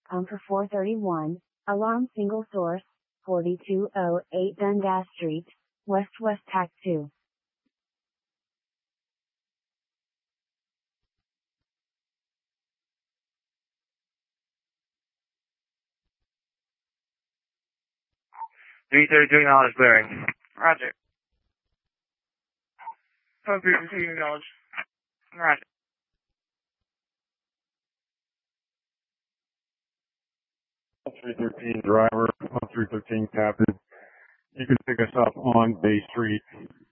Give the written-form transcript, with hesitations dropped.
for 431, alarm single source, 4208 Dundas Street, West West Tac 2. $332 clearing. Roger. Phone 3 receiving acknowledged. Roger. On 313 driver, on 313 captain. You can pick us up on Bay Street.